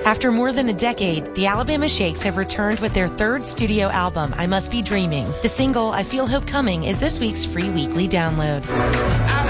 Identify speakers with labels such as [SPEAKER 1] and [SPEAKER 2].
[SPEAKER 1] After more than a decade, the Alabama Shakes have returned with their third studio album, I Must Be Dreaming. The single, I Feel Hope Coming, is this week's free weekly download.